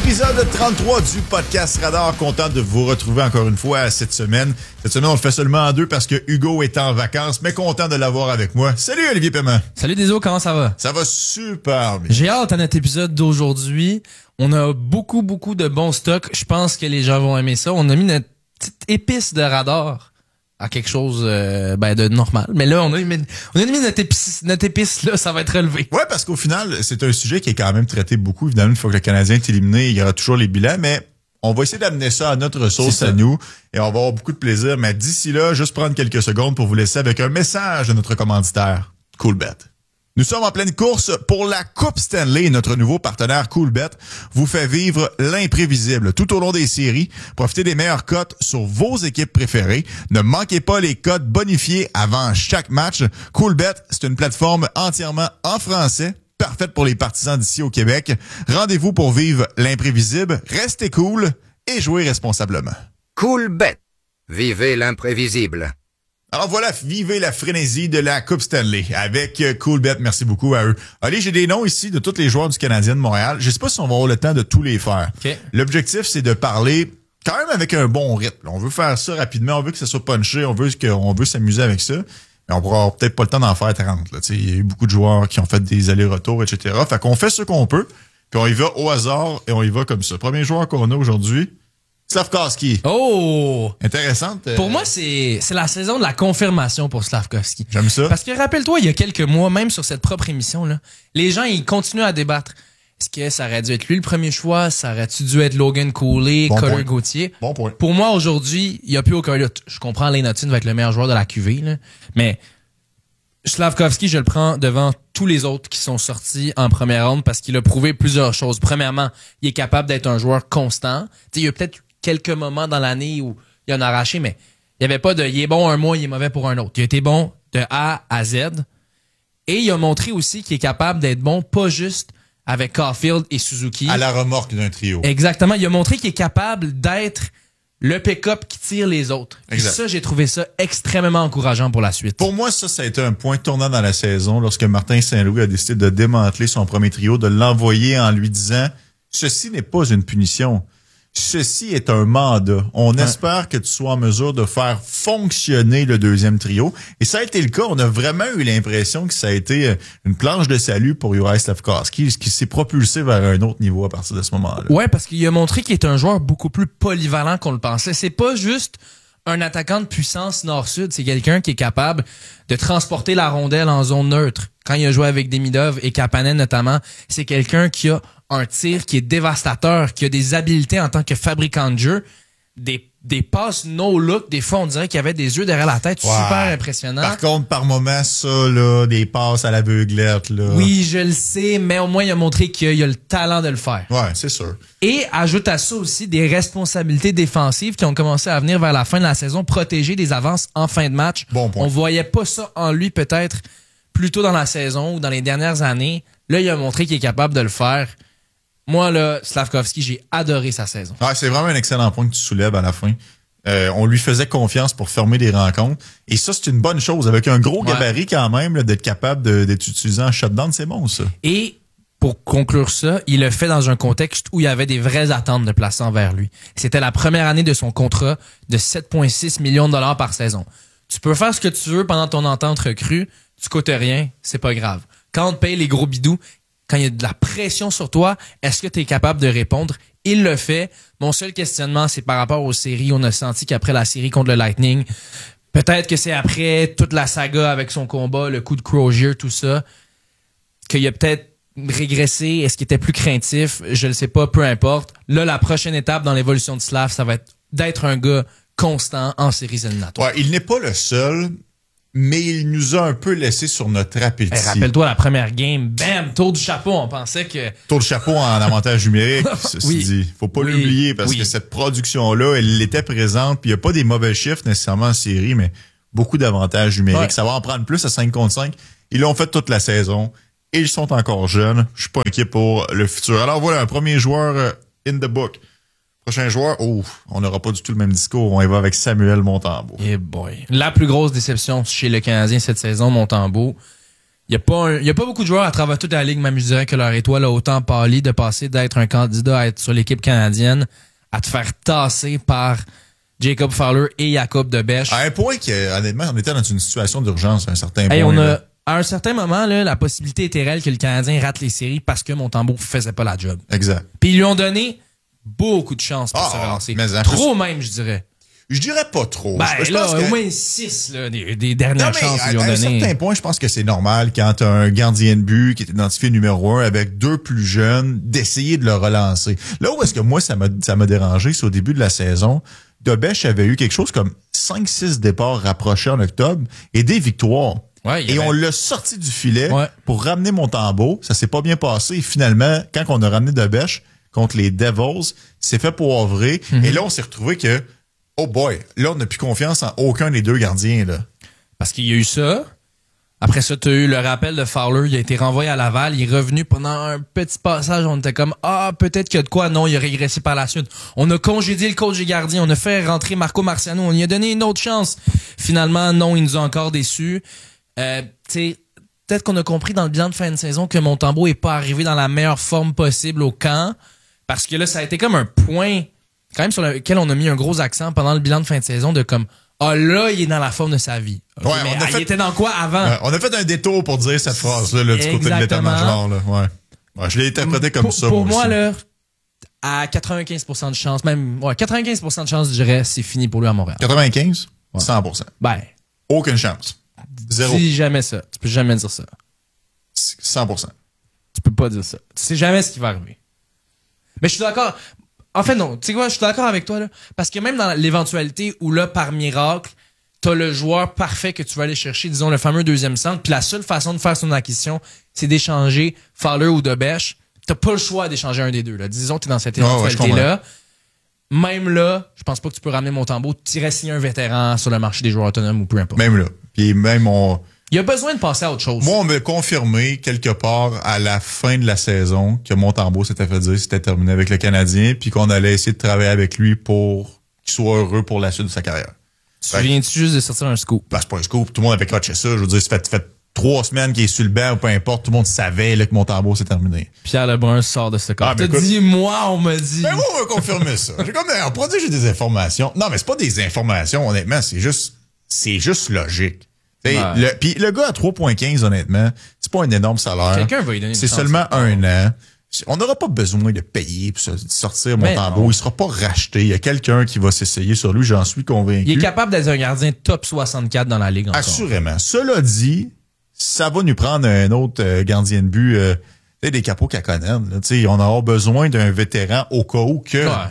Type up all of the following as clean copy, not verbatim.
Épisode 33 du podcast Radar. Content de vous retrouver encore une fois cette semaine. Cette semaine, on le fait seulement en deux parce que Hugo est en vacances, mais content de l'avoir avec moi. Salut Olivier Paiement. Salut Déso, comment ça va? Ça va super bien. J'ai hâte à notre épisode d'aujourd'hui. On a beaucoup de bons stocks. Je pense que les gens vont aimer ça. On a mis notre petite épice de radar à quelque chose de normal. Mais là, on a mis notre épice là, ça va être relevé. Ouais, parce qu'au final, c'est un sujet qui est quand même traité beaucoup. Évidemment, une fois que le Canadien est éliminé, il y aura toujours les bilans, mais on va essayer d'amener ça à notre sauce à nous et on va avoir beaucoup de plaisir. Mais d'ici là, juste prendre quelques secondes pour vous laisser avec un message de notre commanditaire, Coolbet. Nous sommes en pleine course pour la Coupe Stanley. Notre nouveau partenaire Coolbet vous fait vivre l'imprévisible tout au long des séries. Profitez des meilleures cotes sur vos équipes préférées. Ne manquez pas les cotes bonifiées avant chaque match. Coolbet, c'est une plateforme entièrement en français, parfaite pour les partisans d'ici au Québec. Rendez-vous pour vivre l'imprévisible. Restez cool et jouez responsablement. Coolbet. Vivez l'imprévisible. Alors voilà, vivez la frénésie de la Coupe Stanley avec Coolbet. Merci beaucoup à eux. Allez, j'ai des noms ici de tous les joueurs du Canadien de Montréal. Je sais pas si on va avoir le temps de tous les faire. Okay. L'objectif, c'est de parler quand même avec un bon rythme. On veut faire ça rapidement, on veut que ça soit punché, on veut s'amuser avec ça. Mais on pourra peut-être pas le temps d'en faire 30. Là. Il y a eu beaucoup de joueurs qui ont fait des allers-retours, etc. Fait qu'on fait ce qu'on peut, puis on y va au hasard et on y va comme ça. Premier joueur qu'on a aujourd'hui, Slafkovský. Oh! Intéressante. Pour moi, c'est la saison de la confirmation pour Slafkovský. J'aime ça. Parce que rappelle-toi, il y a quelques mois, même sur cette propre émission-là, les gens, ils continuent à débattre. Est-ce que ça aurait dû être lui le premier choix? Ça aurait-tu dû être Logan Cooley, Cutter Gauthier? Bon point. Pour moi, aujourd'hui, il n'y a plus aucun doute. Je comprends Lane Hutton va être le meilleur joueur de la QV, là, mais Slafkovský, je le prends devant tous les autres qui sont sortis en première ronde parce qu'il a prouvé plusieurs choses. Premièrement, il est capable d'être un joueur constant. T'sais, il y a peut-être quelques moments dans l'année où il en a arraché, mais il n'y avait pas de il est bon un mois, il est mauvais pour un autre. Il a été bon de A à Z. Et il a montré aussi qu'il est capable d'être bon, pas juste avec Caulfield et Suzuki. À la remorque d'un trio. Exactement. Il a montré qu'il est capable d'être le pick-up qui tire les autres. Exact. Et ça, j'ai trouvé ça extrêmement encourageant pour la suite. Pour moi, ça a été un point tournant dans la saison lorsque Martin Saint-Louis a décidé de démanteler son premier trio, de l'envoyer en lui disant « Ceci n'est pas une punition. Ceci est un mandat. On espère que tu sois en mesure de faire fonctionner le deuxième trio. » Et ça a été le cas. On a vraiment eu l'impression que ça a été une planche de salut pour Juraj Slafkovský, ce qui s'est propulsé vers un autre niveau à partir de ce moment-là. Ouais, parce qu'il a montré qu'il est un joueur beaucoup plus polyvalent qu'on le pensait. C'est pas juste un attaquant de puissance nord-sud. C'est quelqu'un qui est capable de transporter la rondelle en zone neutre. Quand il a joué avec Demidov et Kapanen notamment, c'est quelqu'un qui a un tir qui est dévastateur, qui a des habiletés en tant que fabricant de jeu, des passes no-look. Des fois, on dirait qu'il y avait des yeux derrière la tête, super impressionnant. Par contre, par moments, ça, là, des passes à l'aveuglette, là. Oui, je le sais, mais au moins, il a montré qu'il a le talent de le faire. Ouais, c'est sûr. Et ajoute à ça aussi des responsabilités défensives qui ont commencé à venir vers la fin de la saison, protéger des avances en fin de match. Bon point. On voyait pas ça en lui peut-être plus tôt dans la saison ou dans les dernières années. Là, il a montré qu'il est capable de le faire. Moi, là, Slafkovský, j'ai adoré sa saison. Ouais, c'est vraiment un excellent point que tu soulèves à la fin. On lui faisait confiance pour fermer des rencontres. Et ça, c'est une bonne chose. Avec un gros gabarit quand même, là, d'être capable d'être utilisé en shutdown, c'est bon, ça. Et pour conclure ça, il le fait dans un contexte où il y avait des vraies attentes de placer envers lui. C'était la première année de son contrat de 7,6 millions de dollars par saison. Tu peux faire ce que tu veux pendant ton entente recrue, tu coûtes rien, c'est pas grave. Quand on te paye les gros bidous, quand il y a de la pression sur toi, est-ce que tu es capable de répondre? Il le fait. Mon seul questionnement, c'est par rapport aux séries. On a senti qu'après la série contre le Lightning, peut-être que c'est après toute la saga avec son combat, le coup de Crozier, tout ça, qu'il a peut-être régressé. Est-ce qu'il était plus craintif? Je le sais pas, peu importe. Là, la prochaine étape dans l'évolution de Slav, ça va être d'être un gars constant en séries éliminatoires. Ouais, il n'est pas le seul, mais il nous a un peu laissé sur notre appétit. Hey, rappelle-toi la première game, bam, tour du chapeau, on pensait que... Tour de chapeau en avantage numérique, ceci dit. Faut pas l'oublier parce que cette production-là, elle était présente, puis il n'y a pas des mauvais chiffres nécessairement en série, mais beaucoup d'avantages numériques. Ouais. Ça va en prendre plus à 5 contre 5. Ils l'ont fait toute la saison et ils sont encore jeunes. Je suis pas inquiet pour le futur. Alors voilà, un premier joueur in the book. Prochain joueur, on n'aura pas du tout le même discours. On y va avec Samuel Montembeault. Eh boy. La plus grosse déception chez le Canadien cette saison, Montembeault. Il y a pas beaucoup de joueurs à travers toute la ligue, même je dirais que leur étoile a autant pâli de passer d'être un candidat à être sur l'équipe canadienne à te faire tasser par Jacob Fowler et Jacob Debesch. À un point que, honnêtement, on était dans une situation d'urgence à un certain point. On à un certain moment, là, la possibilité était réelle que le Canadien rate les séries parce que Montembeault faisait pas la job. Exact. Puis ils lui ont donné beaucoup de chance pour se relancer. Trop même, je dirais. Je dirais pas trop. Ben je là, pense que... au moins 6 là, des dernières chances qu'ils lui ont donné. À un certain point, je pense que c'est normal quand t'as un gardien de but qui est identifié numéro 1 avec 2 plus jeunes, d'essayer de le relancer. Là où est-ce que moi, ça m'a dérangé, c'est au début de la saison. Debesch avait eu quelque chose comme 5-6 départs rapprochés en octobre et des victoires. Ouais, et on l'a sorti du filet pour ramener Montembeault. Ça s'est pas bien passé. Et finalement, quand on a ramené Debesch contre les Devils, c'est fait poivrer. Et là, on s'est retrouvé que oh boy, là, on n'a plus confiance en aucun des deux gardiens, là. Parce qu'il y a eu ça. Après ça, tu as eu le rappel de Fowler. Il a été renvoyé à Laval. Il est revenu pendant un petit passage. On était comme, peut-être qu'il y a de quoi. Non, il a régressé par la suite. On a congédié le coach des gardiens. On a fait rentrer Marco Marciano. On lui a donné une autre chance. Finalement, non, il nous a encore déçus. Peut-être qu'on a compris dans le bilan de fin de saison que Montembeault est pas arrivé dans la meilleure forme possible au camp. Parce que là, ça a été comme un point quand même sur lequel on a mis un gros accent pendant le bilan de fin de saison de comme là, il est dans la forme de sa vie. Okay, ouais, mais il était dans quoi avant? On a fait un détour pour dire cette phrase-là là, du côté de l'état-major. Là. Ouais, je l'ai interprété comme ça. Pour moi, là, à 95% de chance, même 95% de chance, je dirais, c'est fini pour lui à Montréal. 95? 100%. Ben. Aucune chance. Zéro. Dis jamais ça. Tu peux jamais dire ça. 100%. Tu peux pas dire ça. Tu sais jamais ce qui va arriver. Mais je suis d'accord. En fait, non. Tu sais quoi, je suis d'accord avec toi, là. Parce que même dans l'éventualité où, là, par miracle, t'as le joueur parfait que tu vas aller chercher, disons, le fameux deuxième centre, puis la seule façon de faire son acquisition, c'est d'échanger Fowler ou Debesch. T'as pas le choix d'échanger un des deux, là. Disons, t'es dans cette éventualité-là. Même là, je pense pas que tu peux ramener Montembeault. Tu irais signer un vétéran sur le marché des joueurs autonomes ou peu importe. Même là. Puis même il y a besoin de passer à autre chose. Moi, on m'a confirmé quelque part à la fin de la saison que Montembeault s'était fait dire c'était terminé avec le Canadien puis qu'on allait essayer de travailler avec lui pour qu'il soit heureux pour la suite de sa carrière. Tu viens-tu juste de sortir un scoop? Ben, c'est pas un scoop. Tout le monde avait catché ça. Je veux dire, ça fait 3 semaines qu'il est sur le banc ou peu importe. Tout le monde savait là, que Montembeault s'est terminé. Pierre Lebrun sort de ce cas. T'as dit, on m'a dit. Ben, moi, on m'a confirmé ça. J'ai comme, on pourrait dire que j'ai des informations. Non, mais c'est pas des informations, honnêtement. C'est juste logique. Puis le gars à 3,15, honnêtement, c'est pas un énorme salaire. Quelqu'un va lui donner une C'est chance, seulement un an. On n'aura pas besoin de payer pour sortir Montembeault. Il sera pas racheté. Il y a quelqu'un qui va s'essayer sur lui, j'en suis convaincu. Il est capable d'être un gardien top 64 dans la ligue encore. Assurément. Cela dit, ça va nous prendre un autre gardien de but, des capots Kakonen. On aura besoin d'un vétéran au cas où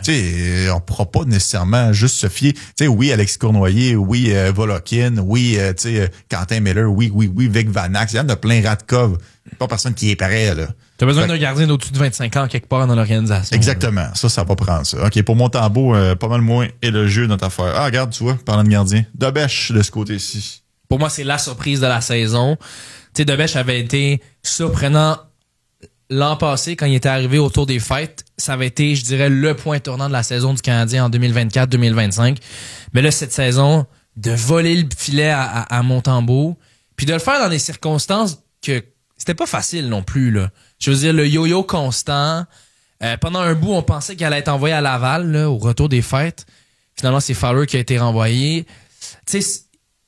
que on pourra pas nécessairement juste se fier. Oui, Alexis Cournoyer, oui, Volokin, oui, Quentin Miller, oui, Vic Vanax. Il y en a plein Radkov. Pas personne qui est pareil, là. T'as besoin d'un gardien d'au-dessus de 25 ans quelque part dans l'organisation. Exactement. Là. Ça va prendre ça. OK, pour Montembeault, pas mal moins élogieux notre affaire. Ah, regarde, tu vois, parlant de gardien. Debesch de ce côté-ci. Pour moi, c'est la surprise de la saison. Tu sais, Debesch avait été surprenant l'an passé, quand il était arrivé autour des fêtes. Ça avait été, je dirais, le point tournant de la saison du Canadien en 2024-2025. Mais là, cette saison, de voler le filet à Montembeault, puis de le faire dans des circonstances que c'était pas facile non plus, là. Je veux dire, le yo-yo constant. Pendant un bout, on pensait qu'elle allait être envoyée à Laval, là, au retour des fêtes. Finalement, c'est Fowler qui a été renvoyé. Tu sais,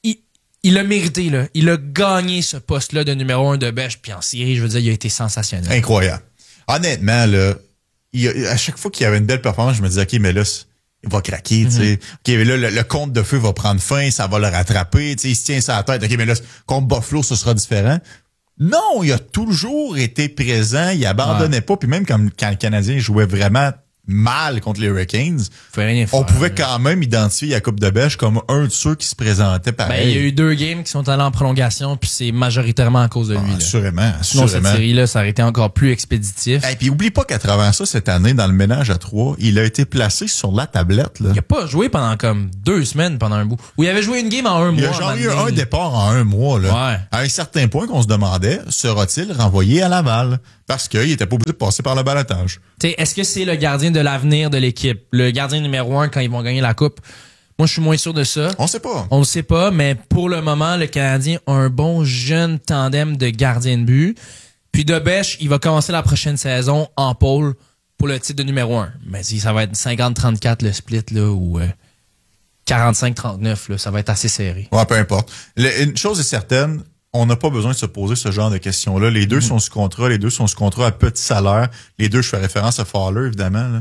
il a mérité, là. Il a gagné ce poste-là de numéro 1 de Debesch. Puis en série, je veux dire, il a été sensationnel. Incroyable. Honnêtement, là, à chaque fois qu'il y avait une belle performance, je me disais, OK, mais là, il va craquer, tu sais. OK, mais là, le compte de feu va prendre fin, ça va le rattraper, tu sais, il se tient ça à la tête. OK, mais là, contre Buffalo, ce sera différent. Non, il a toujours été présent, il abandonnait pas. Puis même quand le Canadien jouait vraiment mal contre les Hurricanes, on pouvait quand même identifier Jacob Debesch comme un de ceux qui se présentait pareil. Ben, il y a eu 2 games qui sont allés en prolongation, puis c'est majoritairement à cause de lui. Assurément. Sinon, cette série-là, ça aurait été encore plus expéditif. Et puis, oublie pas qu'à travers ça, cette année, dans le ménage à 3, il a été placé sur la tablette. Là. Il a pas joué pendant comme 2 semaines pendant un bout. Ou il avait joué une game en 1 mois. Il a genre eu un départ en 1 mois. Là. Ouais. À un certain point qu'on se demandait, sera-t-il renvoyé à Laval? Parce qu'il était pas obligé de passer par le balotage. Est-ce que c'est le gardien de l'avenir de l'équipe? Le gardien numéro 1 quand ils vont gagner la coupe? Moi, je suis moins sûr de ça. On sait pas. On ne sait pas, mais pour le moment, le Canadien a un bon jeune tandem de gardiens de but. Puis Debèche, il va commencer la prochaine saison en pôle pour le titre de numéro 1. Mais si ça va être 50-34 le split, là, ou 45-39, là, ça va être assez serré. Ouais, peu importe. Une chose est certaine, on n'a pas besoin de se poser ce genre de questions-là. Les deux sont sous contrat, les deux sont sous contrat à petit salaire. Les deux, je fais référence à Fowler, évidemment.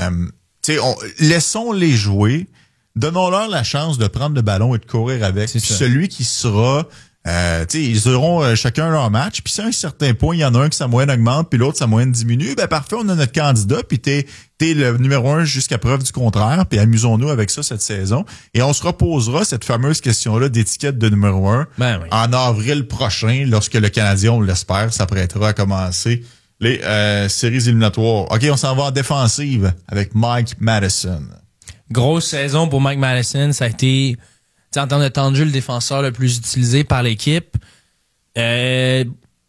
Laissons-les jouer. Donnons-leur la chance de prendre le ballon et de courir avec. Puis celui qui sera... ils auront chacun leur match. Puis si à un certain point, il y en a un qui sa moyenne augmente, puis l'autre sa moyenne diminue, ben parfait, on a notre candidat, puis t'es le numéro 1 jusqu'à preuve du contraire, puis amusons-nous avec ça cette saison. Et on se reposera cette fameuse question-là d'étiquette de numéro 1 en avril prochain, lorsque le Canadien, on l'espère, s'apprêtera à commencer les séries éliminatoires. OK, on s'en va en défensive avec Mike Matheson. Grosse saison pour Mike Matheson. Ça a été, en termes de temps de jeu, le défenseur le plus utilisé par l'équipe. Est-ce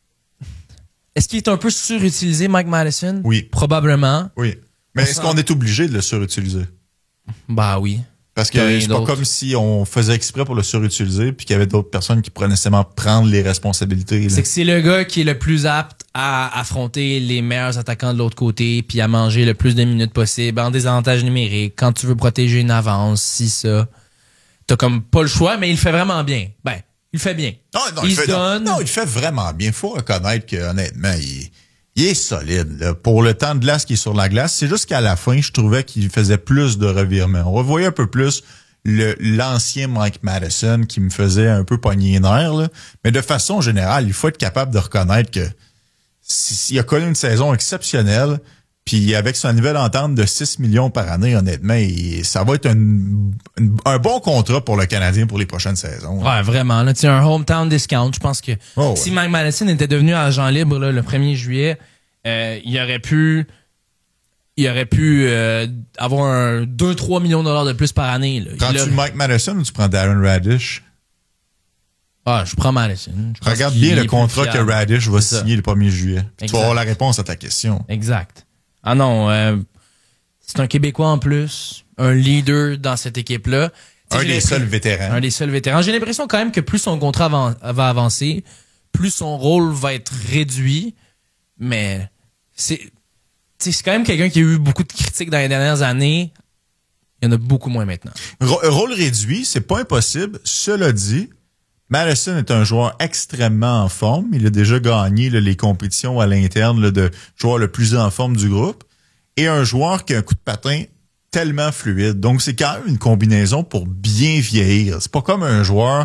qu'il est un peu surutilisé, Mike Matheson? Oui. Probablement. Oui. Mais est-ce qu'on est obligé de le surutiliser? Bah oui. Parce que c'est pas comme si on faisait exprès pour le surutiliser puis qu'il y avait d'autres personnes qui pourraient nécessairement prendre les responsabilités. Là. C'est que c'est le gars qui est le plus apte à affronter les meilleurs attaquants de l'autre côté puis à manger le plus de minutes possible en désavantage numérique, quand tu veux protéger une avance, si ça. T'as comme pas le choix, mais il le fait vraiment bien. Ben, il le fait bien. Non, il le fait vraiment bien. Faut reconnaître que honnêtement, il est solide. Là. Pour le temps de glace qui est sur la glace, c'est juste qu'à la fin, je trouvais qu'il faisait plus de revirements. On revoyait un peu plus l'ancien Mike Matheson qui me faisait un peu pogner les nerfs. Là. Mais de façon générale, il faut être capable de reconnaître que s'il a connu une saison exceptionnelle, puis avec son nouvelle entente de 6 millions par année, honnêtement, ça va être un bon contrat pour le Canadien pour les prochaines saisons. Ouais, vraiment. Là, un hometown discount. Je pense que si Mike Matheson était devenu agent libre là, le 1er juillet, il aurait pu avoir un 2-3 millions de dollars de plus par année. Là. Prends-tu Mike Matheson ou tu prends Darren Radish? Ah, je prends Matheson. Regarde bien le contrat que Radish va signer le 1er juillet. Tu vas avoir la réponse à ta question. Exact. Ah non, c'est un Québécois en plus, un leader dans cette équipe-là. Un des seuls vétérans. Un des seuls vétérans. J'ai l'impression quand même que plus son contrat va avancer, plus son rôle va être réduit, mais c'est quand même quelqu'un qui a eu beaucoup de critiques dans les dernières années. Il y en a beaucoup moins maintenant. Rôle réduit, c'est pas impossible. Cela dit, Matheson est un joueur extrêmement en forme. Il a déjà gagné les compétitions à l'interne de joueur le plus en forme du groupe. Et un joueur qui a un coup de patin tellement fluide. Donc, c'est quand même une combinaison pour bien vieillir. C'est pas comme un joueur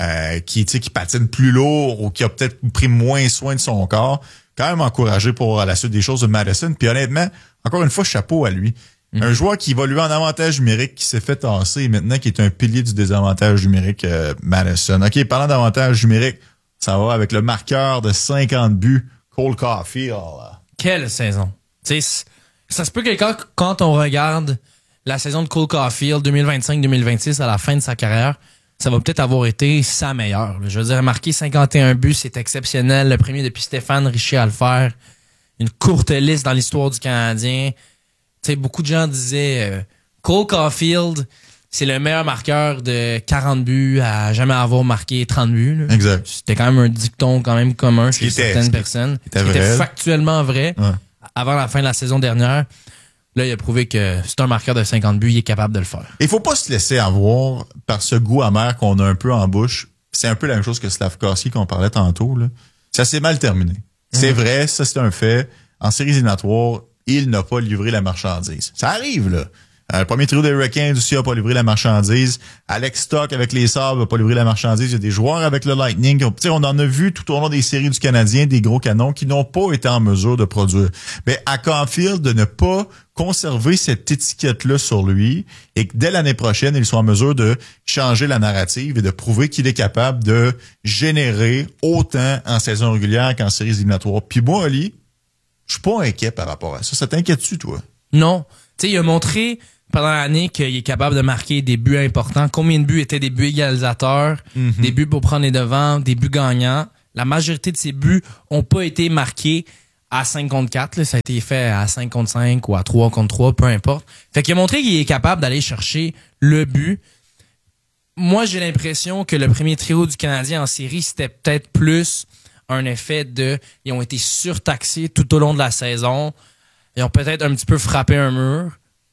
qui patine plus lourd ou qui a peut-être pris moins soin de son corps. Quand même encouragé pour la suite des choses de Matheson. Puis honnêtement, encore une fois, chapeau à lui. Un joueur qui évolue en avantage numérique, qui s'est fait tasser maintenant, qui est un pilier du désavantage numérique, Matheson. OK, parlant d'avantage numérique, ça va avec le marqueur de 50 buts, Cole Caulfield. Quelle saison! Ça se peut que quand on regarde la saison de Cole Caulfield 2025-2026 à la fin de sa carrière, ça va peut-être avoir été sa meilleure. Je veux dire, marquer 51 buts, c'est exceptionnel. Le premier depuis Stéphane Richer à le faire. Une courte liste dans l'histoire du Canadien. T'sais, beaucoup de gens disaient Cole Caulfield, c'est le meilleur marqueur de 40 buts à jamais avoir marqué 30 buts. Là. Exact. C'était quand même un dicton quand même commun chez certaines personnes. C'était factuellement vrai. Ouais. Avant la fin de la saison dernière, là, il a prouvé que c'est un marqueur de 50 buts, il est capable de le faire. Il faut pas se laisser avoir par ce goût amer qu'on a un peu en bouche. C'est un peu la même chose que Slavkovski qu'on parlait tantôt. Là. Ça s'est mal terminé. C'est vrai, ça c'est un fait. En séries éliminatoires, il n'a pas livré la marchandise. Ça arrive, là. Le premier trio des Hurricanes aussi n'a pas livré la marchandise. Alex Stock avec les Sabres n'a pas livré la marchandise. Il y a des joueurs avec le Lightning. On en a vu tout au long des séries du Canadien, des gros canons qui n'ont pas été en mesure de produire. Mais à Caulfield, de ne pas conserver cette étiquette-là sur lui et que dès l'année prochaine, il soit en mesure de changer la narrative et de prouver qu'il est capable de générer autant en saison régulière qu'en séries éliminatoires. Puis moi, Ali, je suis pas inquiet par rapport à ça. Ça t'inquiète-tu, toi? Non. Tu sais, il a montré pendant l'année qu'il est capable de marquer des buts importants. Combien de buts étaient des buts égalisateurs, des buts pour prendre les devants, des buts gagnants. La majorité de ces buts ont pas été marqués à 5 contre 4. Là. Ça a été fait à 5 contre 5 ou à 3 contre 3, peu importe. Fait qu'il a montré qu'il est capable d'aller chercher le but. moi, j'ai l'impression que le premier trio du Canadien en série, c'était peut-être plus un effet de... Ils ont été surtaxés tout au long de la saison. Ils ont peut-être un petit peu frappé un mur.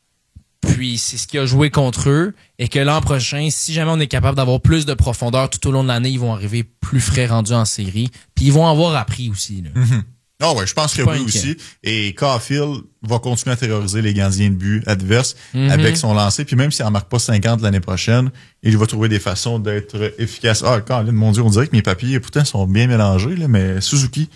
Puis, c'est ce qui a joué contre eux. Et que l'an prochain, si jamais on est capable d'avoir plus de profondeur tout au long de l'année, ils vont arriver plus frais rendus en série. Puis, ils vont avoir appris aussi. Là. Mm-hmm. Ah ouais, je pense que oui aussi. Et Caulfield va continuer à terroriser les gardiens de but adverses avec son lancer. Puis même s'il n'en marque pas 50 l'année prochaine, il va trouver des façons d'être efficace. Ah, Colin, mon Dieu, on dirait que mes papiers, pourtant, sont bien mélangés, là, mais Suzuki,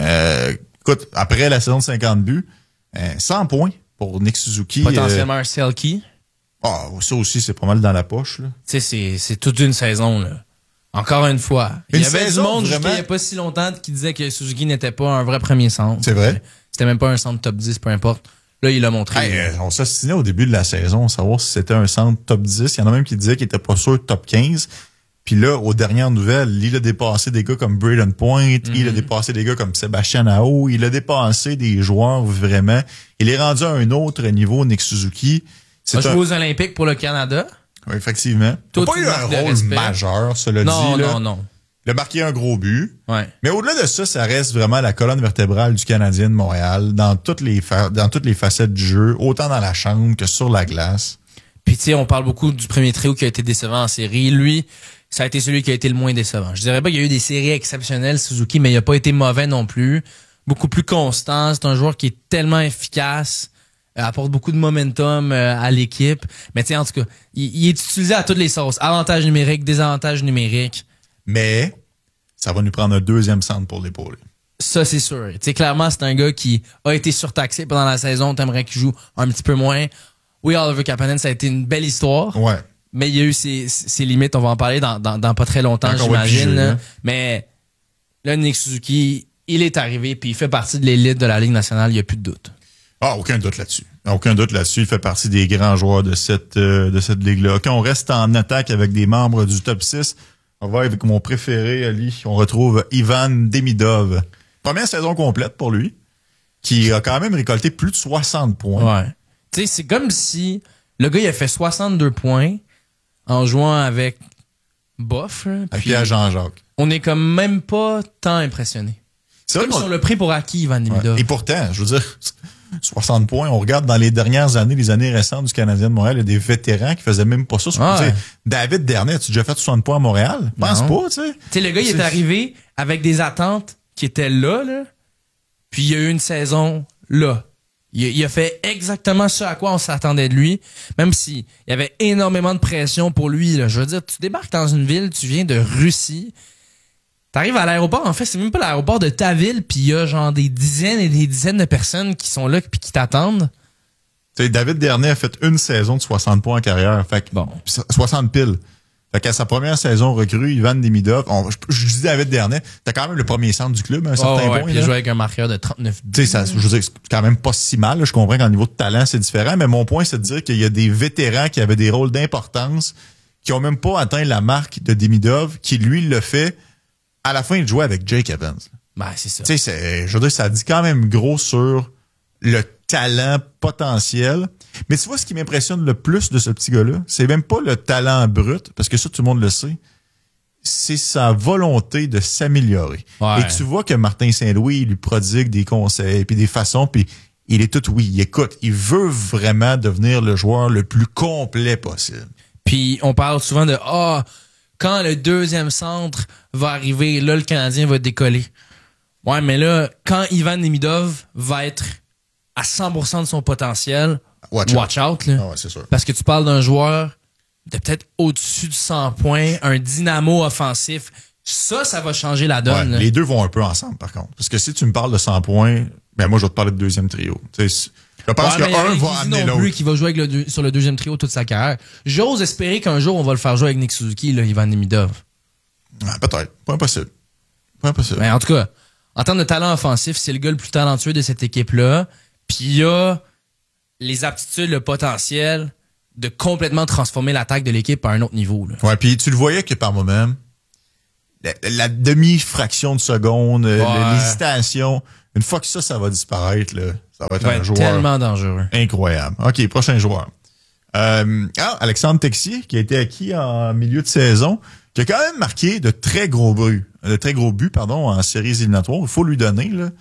écoute, après la saison de 50 buts, 100 points pour Nick Suzuki. Potentiellement un Selke. Ah, ça aussi, c'est pas mal dans la poche, là. Tu sais, c'est toute une saison, là. Encore une fois. Il y avait du monde jusqu'à il n'y a pas si longtemps qui disait que Suzuki n'était pas un vrai premier centre. C'est vrai. C'était même pas un centre top 10, peu importe. Là, il l'a montré. Hey, on s'assinait au début de la saison, savoir si c'était un centre top 10. Il y en a même qui disaient qu'il était pas sûr top 15. Puis là, aux dernières nouvelles, il a dépassé des gars comme Braden Point, il a dépassé des gars comme Sébastien Aho, il a dépassé des joueurs vraiment. Il est rendu à un autre niveau, Nick Suzuki. Il a joué aux Olympiques pour le Canada. Oui, effectivement. Il n'a pas eu un rôle majeur, cela dit. Non. Il a marqué un gros but. Ouais. Mais au-delà de ça, ça reste vraiment la colonne vertébrale du Canadien de Montréal dans toutes les facettes du jeu, autant dans la chambre que sur la glace. Puis tu sais, on parle beaucoup du premier trio qui a été décevant en série. Lui, ça a été celui qui a été le moins décevant. Je dirais pas qu'il y a eu des séries exceptionnelles, Suzuki, mais il a pas été mauvais non plus. Beaucoup plus constant. C'est un joueur qui est tellement efficace. Apporte beaucoup de momentum à l'équipe. Mais tu sais, en tout cas, il est utilisé à toutes les sauces. Avantages numériques, désavantages numériques. Mais ça va nous prendre un deuxième centre pour l'épauler. Ça, c'est sûr. Tu sais, clairement, c'est un gars qui a été surtaxé pendant la saison. T'aimerais qu'il joue un petit peu moins. Oui, Oliver Kapanen, ça a été une belle histoire. Ouais. Mais il y a eu ses limites. On va en parler dans pas très longtemps, j'imagine. Là. Mais là, Nick Suzuki, il est arrivé puis il fait partie de l'élite de la Ligue nationale. Il n'y a plus de doute. Ah, aucun doute là-dessus. Aucun doute là-dessus. Il fait partie des grands joueurs de cette ligue-là. OK, on reste en attaque avec des membres du top 6. On va avec mon préféré, Ali. On retrouve Ivan Demidov. Première saison complète pour lui, qui a quand même récolté plus de 60 points. Ouais. Tu sais, c'est comme si le gars, il a fait 62 points en jouant avec Boff. Avec Pierre Jean-Jacques. On n'est comme même pas tant impressionné. C'est comme si on l'a pris pour acquis, Ivan Demidov. Ouais. Et pourtant, je veux dire, 60 points, on regarde dans les dernières années, les années récentes du Canadien de Montréal, il y a des vétérans qui faisaient même pas ça. Ouais. David Dernay, as-tu déjà fait 60 points à Montréal? Pense pas, tu sais. Tu sais, le gars, il est arrivé avec des attentes qui étaient là, puis il y a eu une saison là. Il a fait exactement ce à quoi on s'attendait de lui, même s'il y avait énormément de pression pour lui. Là. Je veux dire, tu débarques dans une ville, tu viens de Russie, t'arrives à l'aéroport, en fait, c'est même pas l'aéroport de ta ville, puis il y a genre des dizaines et des dizaines de personnes qui sont là puis qui t'attendent. Tu sais, David Dernay a fait une saison de 60 points en carrière, fait que 60 piles. Fait qu'à sa première saison recrue, Ivan Demidov, je dis David Dernay, t'as quand même le premier centre du club à un certain point. Puis il joue avec un marqueur de 39 buts. Tu sais, je veux dire, c'est quand même pas si mal. Là. Je comprends qu'en niveau de talent, c'est différent, mais mon point, c'est de dire qu'il y a des vétérans qui avaient des rôles d'importance, qui ont même pas atteint la marque de Demidov, qui lui le fait. À la fin, il jouait avec Jake Evans. Ben, c'est ça. Tu sais, je veux dire, ça dit quand même gros sur le talent potentiel. Mais tu vois, ce qui m'impressionne le plus de ce petit gars-là, c'est même pas le talent brut, parce que ça, tout le monde le sait. C'est sa volonté de s'améliorer. Ouais. Et tu vois que Martin Saint-Louis, il lui prodigue des conseils, puis des façons, puis il est tout oui, il écoute. Il veut vraiment devenir le joueur le plus complet possible. Puis on parle souvent de quand le deuxième centre va arriver, là, le Canadien va décoller. Ouais, mais là, quand Ivan Demidov va être à 100% de son potentiel, watch out là. Ah ouais, c'est sûr. Parce que tu parles d'un joueur de peut-être au-dessus de 100 points, un dynamo offensif. Ça va changer la donne. Ouais, les deux vont un peu ensemble, par contre. Parce que si tu me parles de 100 points, ben moi, je vais te parler de deuxième trio. T'sais, je pense qu'un va amener l'autre. Plus qui va jouer avec sur le deuxième trio toute sa carrière. J'ose espérer qu'un jour, on va le faire jouer avec Nick Suzuki, là, Ivan Demidov. Ouais, peut-être. Pas impossible. Mais en tout cas, en termes de talent offensif, c'est le gars le plus talentueux de cette équipe-là. Puis il y a les aptitudes, le potentiel de complètement transformer l'attaque de l'équipe à un autre niveau. Là. Ouais, puis tu le voyais que par moment, la demi-fraction de seconde, l'hésitation, une fois que ça va disparaître, là, ça va être un joueur tellement dangereux. Incroyable. OK, prochain joueur. Alexandre Texier, qui a été acquis en milieu de saison, qui a quand même marqué de très gros buts, en séries éliminatoires. Il faut lui donner, là.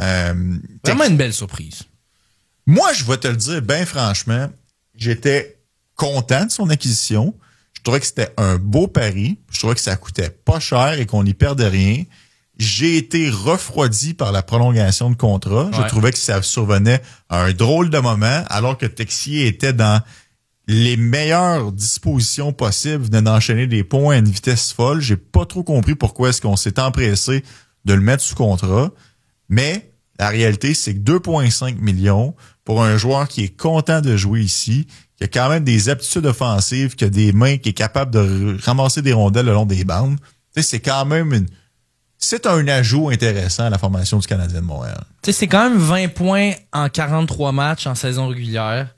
Vraiment une belle surprise. Moi, je vais te le dire, ben franchement, j'étais content de son acquisition. Je trouvais que c'était un beau pari. Je trouvais que ça coûtait pas cher et qu'on n'y perdait rien. J'ai été refroidi par la prolongation de contrat. Ouais. Je trouvais que ça survenait à un drôle de moment, alors que Texier était dans les meilleures dispositions possibles, venait d'enchaîner des points à une vitesse folle. J'ai pas trop compris pourquoi est-ce qu'on s'est empressé de le mettre sous contrat. Mais la réalité, c'est que 2,5 millions pour un joueur qui est content de jouer ici, qui a quand même des aptitudes offensives, qui a des mains, qui est capable de ramasser des rondelles le long des bandes. Tu sais, c'est quand même c'est un ajout intéressant à la formation du Canadien de Montréal. Tu sais, c'est quand même 20 points en 43 matchs en saison régulière,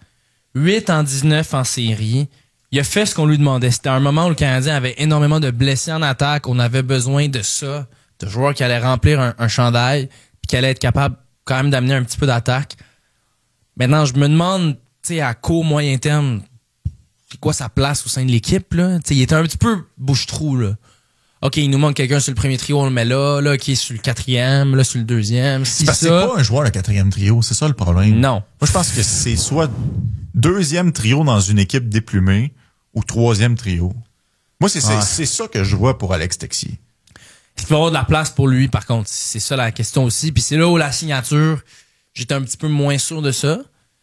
8 en 19 en série. Il a fait ce qu'on lui demandait. C'était un moment où le Canadien avait énormément de blessés en attaque. On avait besoin de ça, de joueurs qui allaient remplir un chandail puis qui allaient être capables quand même d'amener un petit peu d'attaque. Maintenant, je me demande, tu sais, à court, moyen terme, c'est quoi sa place au sein de l'équipe, là? Tu sais, il était un petit peu bouche-trou, là. OK, il nous manque quelqu'un sur le premier trio, on le met là, qui est sur le quatrième, là, sur le deuxième. C'est parce que c'est pas un joueur de quatrième trio, c'est ça le problème. Non. Moi, je pense que c'est soit deuxième trio dans une équipe déplumée ou troisième trio. Moi, c'est ça que je vois pour Alex Texier. Il va y avoir de la place pour lui, par contre. C'est ça la question aussi. Puis c'est là où la signature, j'étais un petit peu moins sûr de ça,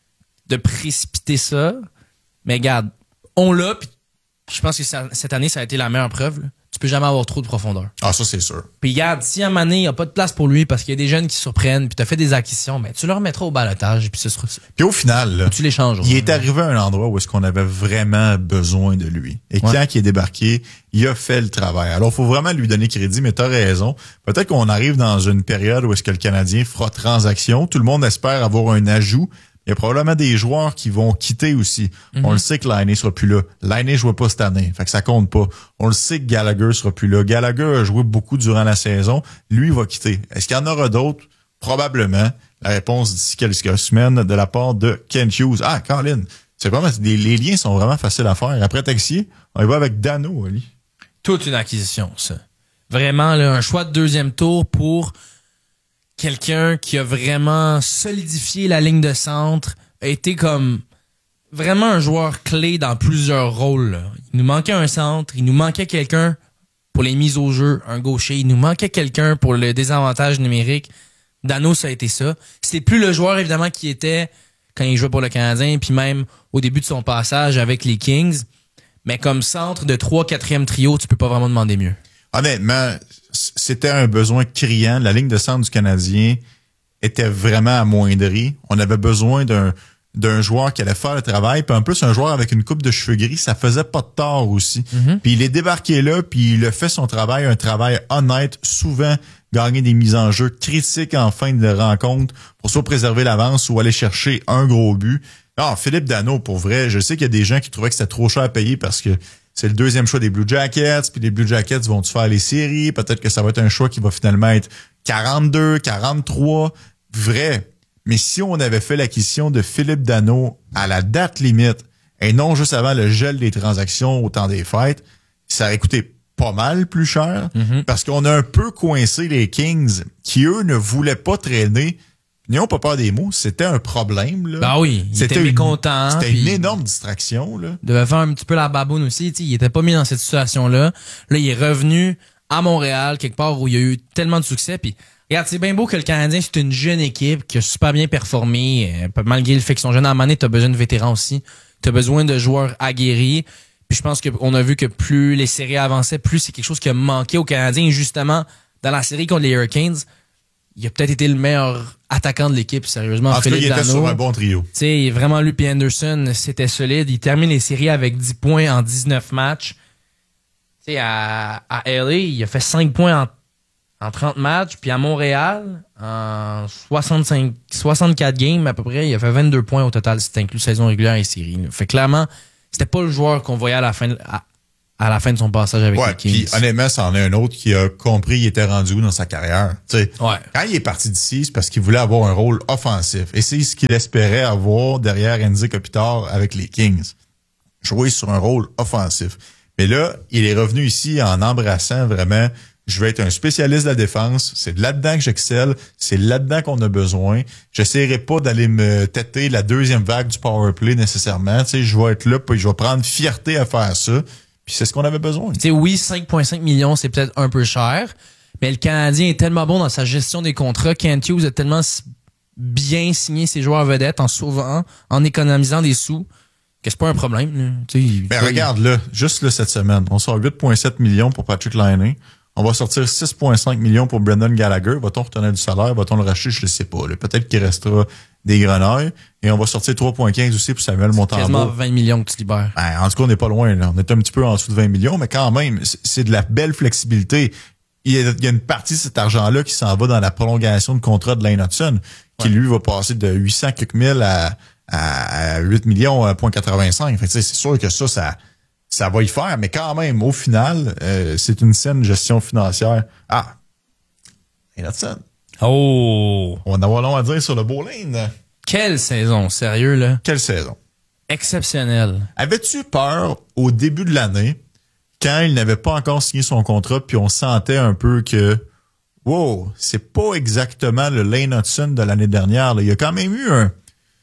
de précipiter ça. Mais regarde, on l'a, puis je pense que cette année, ça a été la meilleure preuve, là. Tu peux jamais avoir trop de profondeur. Ah, ça, c'est sûr. Puis regarde, si à un moment donné, il n'y a pas de place pour lui parce qu'il y a des jeunes qui surprennent, puis tu as fait des acquisitions, ben tu le remettras au balotage, puis ce sera ça. Puis au final, là, tu l'échanges. Il est arrivé à un endroit où est-ce qu'on avait vraiment besoin de lui. Et quand il est débarqué, il a fait le travail. Alors, il faut vraiment lui donner crédit, mais tu as raison. Peut-être qu'on arrive dans une période où est-ce que le Canadien fera transaction. Tout le monde espère avoir un ajout. Il y a probablement des joueurs qui vont quitter aussi. Mm-hmm. On le sait que Laine sera plus là. Laine joue pas cette année, fait que ça compte pas. On le sait que Gallagher sera plus là. Gallagher a joué beaucoup durant la saison. Lui, il va quitter. Est-ce qu'il y en aura d'autres? Probablement. La réponse d'ici quelques semaines de la part de Kent Hughes. Ah, Colin, c'est vraiment, les liens sont vraiment faciles à faire. Après Texier, on y va avec Dano, Ali. Toute une acquisition, ça. Vraiment, là, un choix de deuxième tour pour quelqu'un qui a vraiment solidifié la ligne de centre, a été comme vraiment un joueur clé dans plusieurs rôles, là. Il nous manquait un centre, il nous manquait quelqu'un pour les mises au jeu, un gaucher, il nous manquait quelqu'un pour le désavantage numérique. Dano, ça a été ça. C'était plus le joueur, évidemment, qui était quand il jouait pour le Canadien, puis même au début de son passage avec les Kings. Mais comme centre de 3-4e trio, tu peux pas vraiment demander mieux. Honnêtement, c'était un besoin criant. La ligne de centre du Canadien était vraiment amoindrie. On avait besoin d'un joueur qui allait faire le travail. Puis en plus, un joueur avec une coupe de cheveux gris, ça faisait pas de tort aussi. Mm-hmm. Puis il est débarqué là, puis il a fait son travail, un travail honnête, souvent gagner des mises en jeu critiques en fin de rencontre pour soit préserver l'avance ou aller chercher un gros but. Ah, Philippe Dano, pour vrai, je sais qu'il y a des gens qui trouvaient que c'était trop cher à payer parce que c'est le deuxième choix des Blue Jackets, puis les Blue Jackets vont-tu faire les séries? Peut-être que ça va être un choix qui va finalement être 42, 43. Vrai. Mais si on avait fait l'acquisition de Philippe Dano à la date limite, et non juste avant le gel des transactions au temps des fêtes, ça aurait coûté pas mal plus cher, parce qu'on a un peu coincé les Kings, qui eux ne voulaient pas traîner. N'ayons pas peur des mots, c'était un problème, là. Ben oui, il était mécontent. C'était une énorme distraction, là. Il devait faire un petit peu la baboune aussi, il était pas mis dans cette situation-là. Là, il est revenu à Montréal, quelque part où il y a eu tellement de succès, puis regarde, c'est bien beau que le Canadien, c'est une jeune équipe qui a super bien performé, malgré le fait qu'ils sont jeunes à un moment donné, t'as besoin de vétérans aussi. T'as besoin de joueurs aguerris. Puis je pense qu'on a vu que plus les séries avançaient, plus c'est quelque chose qui a manqué aux Canadiens. Et justement, dans la série contre les Hurricanes, il a peut-être été le meilleur attaquant de l'équipe, sérieusement. En tout cas, il était sur un bon trio. Tu sais, vraiment, lui et Anderson, c'était solide. Il termine les séries avec 10 points en 19 matchs. Tu sais, à LA, il a fait 5 points en 30 matchs. Puis à Montréal, en 64 games à peu près, il a fait 22 points au total, c'est inclus saison régulière et série. Fait clairement, c'était pas le joueur qu'on voyait à la fin de son passage avec les Kings. Puis honnêtement, c'en est un autre qui a compris il était rendu où dans sa carrière. Quand il est parti d'ici, c'est parce qu'il voulait avoir un rôle offensif. Et c'est ce qu'il espérait avoir derrière Andy Kopitar avec les Kings. jouer sur un rôle offensif. Mais là, il est revenu ici en embrassant vraiment, je vais être un spécialiste de la défense, c'est là-dedans que j'excelle, c'est là-dedans qu'on a besoin. J'essaierai pas d'aller me têter la deuxième vague du power play nécessairement. Tu sais, je vais être là, puis je vais prendre fierté à faire ça. Puis c'est ce qu'on avait besoin. Tu sais, oui, 5,5 millions, c'est peut-être un peu cher, mais le Canadien est tellement bon dans sa gestion des contrats. Kent Hughes a tellement bien signé ses joueurs vedettes en sauvant, en économisant des sous, que c'est pas un problème. Là. Tu sais, Mais regarde là, juste là, cette semaine, on sort 8,7 millions pour Patrick Laine. On va sortir 6,5 millions pour Brendan Gallagher. Va-t-on retenir du salaire? Va-t-on le racheter? Je ne sais pas. Là. Peut-être qu'il restera des grenailles. Et on va sortir 3,15 aussi pour Samuel Montembeault. Quasiment 20 millions que tu libères. Ben, en tout cas, on n'est pas loin. Là. On est un petit peu en dessous de 20 millions, mais quand même, c'est de la belle flexibilité. Il y a une partie de cet argent-là qui s'en va dans la prolongation de contrat de Lane Hudson, qui lui va passer de 800 quelques mille à 8 millions, 0,85. Fait que, c'est sûr que ça va y faire, mais quand même, au final, c'est une saine gestion financière. Ah! Lane Hudson. Oh! On va en avoir long à dire sur le beau Lane. Quelle saison, sérieux, là? Quelle saison? Exceptionnelle. Avais-tu peur au début de l'année, quand il n'avait pas encore signé son contrat, puis on sentait un peu que, wow, c'est pas exactement le Lane Hudson de l'année dernière. Là. Il y a quand même eu un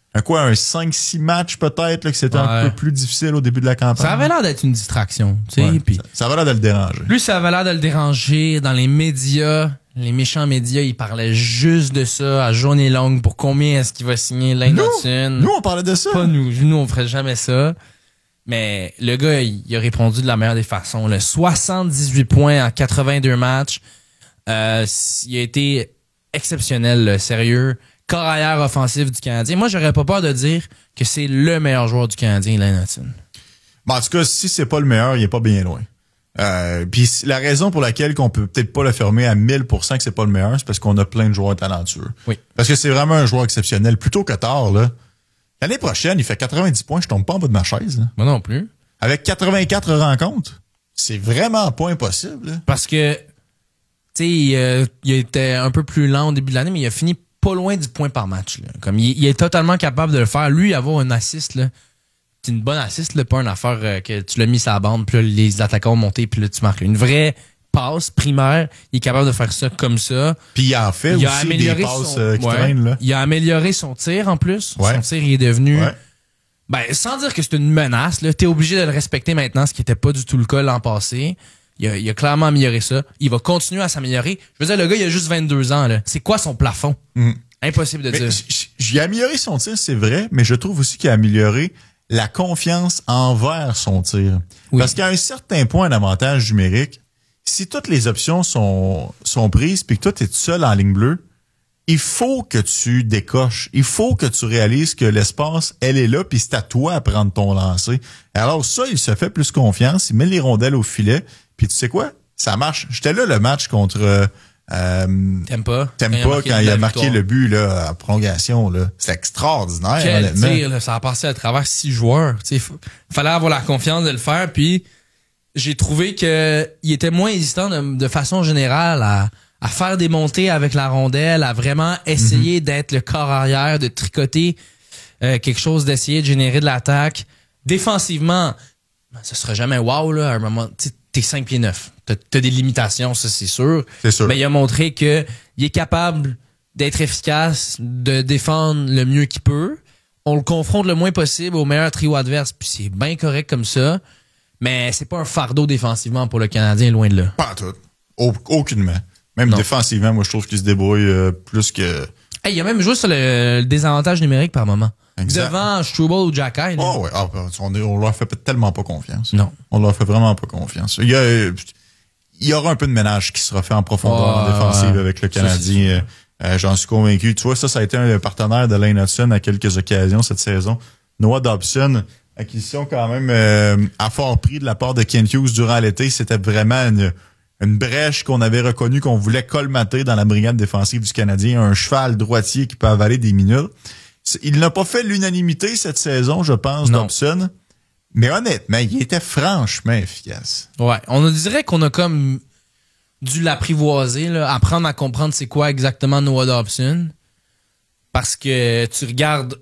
5-6 matchs peut-être, là, que c'était un peu plus difficile au début de la campagne. Ça avait l'air d'être une distraction. Tu sais, puis ça avait l'air de le déranger. Lui, ça avait l'air de le déranger. Dans les médias, les méchants médias, ils parlaient juste de ça à journée longue pour combien est-ce qu'il va signer Lane Hudson. Nous, on parlait de ça. Pas nous. Nous, on ferait jamais ça. Mais le gars, il a répondu de la meilleure des façons. Là. 78 points en 82 matchs. Il a été exceptionnel, là, sérieux. Corps arrière offensif du Canadien. Moi, j'aurais pas peur de dire que c'est le meilleur joueur du Canadien, Lane Hudson. Bon, en tout cas, si c'est pas le meilleur, il est pas bien loin. Puis la raison pour laquelle qu'on peut peut-être pas l'affirmer à 1000% que c'est pas le meilleur, c'est parce qu'on a plein de joueurs talentueux. Oui. Parce que c'est vraiment un joueur exceptionnel. Plutôt que tard, là. L'année prochaine, il fait 90 points, je tombe pas en bas de ma chaise. Là. Moi non plus. Avec 84 rencontres, c'est vraiment pas impossible. Là. Parce que, tu sais, il était un peu plus lent au début de l'année, mais il a fini pas loin du point par match. Là. Comme il est totalement capable de le faire. Lui, avoir un assist, là, c'est une bonne assist, là, pas une affaire que tu l'as mis sur la bande, puis là, les attaquants ont monté, puis là, tu marques. Une vraie passe primaire, il est capable de faire ça comme ça. Puis il en fait aussi des passes qui traînent. Là. Il a amélioré son tir en plus. Ouais. Son tir, il est devenu... Ouais. Ben, sans dire que c'est une menace, là, t'es obligé de le respecter maintenant, ce qui était pas du tout le cas l'an passé. Il a clairement amélioré ça. Il va continuer à s'améliorer. Je veux dire, le gars, il a juste 22 ans, là. C'est quoi son plafond? Impossible de dire. J'ai amélioré son tir, c'est vrai, mais je trouve aussi qu'il a amélioré la confiance envers son tir. Oui. Parce qu'à un certain point d'avantage numérique, si toutes les options sont prises puis que toi, tu es seul en ligne bleue, il faut que tu décoches. Il faut que tu réalises que l'espace, elle est là, puis c'est à toi à prendre ton lancer. Alors ça, il se fait plus confiance, il met les rondelles au filet, puis tu sais quoi? Ça marche. J'étais là le match contre Tampa quand il a marqué le but là, à prolongation. Là. C'est extraordinaire, quel honnêtement. Tir, là, ça a passé à travers 6 joueurs. Il fallait avoir la confiance de le faire, puis j'ai trouvé que il était moins hésitant de façon générale à faire des montées avec la rondelle, à vraiment essayer d'être le corps arrière, de tricoter quelque chose, d'essayer de générer de l'attaque. Défensivement, ce sera jamais wow, là, à un moment, t'es 5 pieds 9. T'as des limitations, ça c'est sûr. C'est sûr. Mais il a montré que il est capable d'être efficace, de défendre le mieux qu'il peut. On le confronte le moins possible au meilleur trio adverse, puis c'est bien correct comme ça. Mais c'est pas un fardeau défensivement pour le Canadien, loin de là. Pas tout. Aucunement. Même défensivement, moi, je trouve qu'il se débrouille plus que... Hey, il a même joué sur le désavantage numérique par moment. Exact. Devant Struble ou Jacky. Oh, ouais. On leur fait tellement pas confiance. Non. On leur fait vraiment pas confiance. Il y aura un peu de ménage qui sera fait en profondeur en défensive avec le Canadien. J'en suis convaincu. Tu vois, ça a été un partenaire de Lane Hudson à quelques occasions cette saison. Noah Dobson, acquisition quand même à fort prix de la part de Kent Hughes durant l'été. C'était vraiment une brèche qu'on avait reconnue qu'on voulait colmater dans la brigade défensive du Canadien. Un cheval droitier qui peut avaler des minutes. Il n'a pas fait l'unanimité cette saison, je pense, Dobson. Mais honnêtement, il était franchement efficace. Ouais, on dirait qu'on a comme dû l'apprivoiser, là, apprendre à comprendre c'est quoi exactement Noah Dobson. Parce que tu regardes